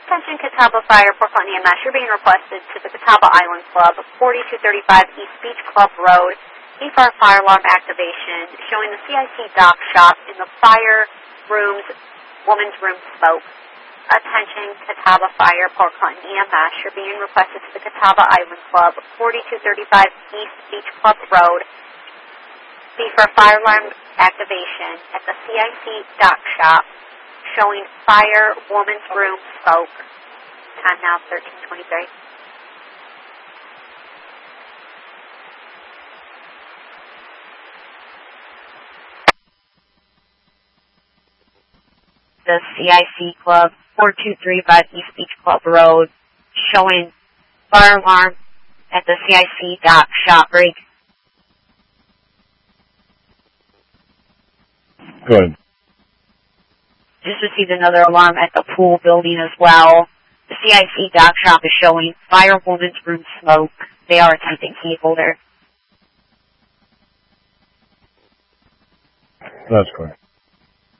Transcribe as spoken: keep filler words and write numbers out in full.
Attention Catawba Fire, Port Clinton E M S. You're being requested to the Catawba Island Club, forty-two thirty-five East Beach Club Road. E F A R fire alarm activation showing the C I C dock shop in the fire room's woman's room smoke. Attention Catawba Fire, Port Clinton E M S. You're being requested to the Catawba Island Club, forty-two thirty-five East Beach Club Road. E F A R fire alarm activation at the C I C dock shop showing fire woman's room smoke. Time now thirteen twenty-three. The C I C Club, forty-two thirty-five East Beach Club Road, showing fire alarm at the C I C dock shop break. Good. Just received another alarm at the pool building as well. The C I C dock shop is showing fire woman's room smoke. They are attempting key holder. That's correct.